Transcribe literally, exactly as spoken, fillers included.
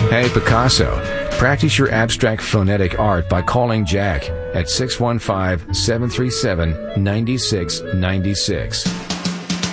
Hey, Picasso, practice your abstract phonetic art by calling Jack at six one five, seven three seven, nine six nine six.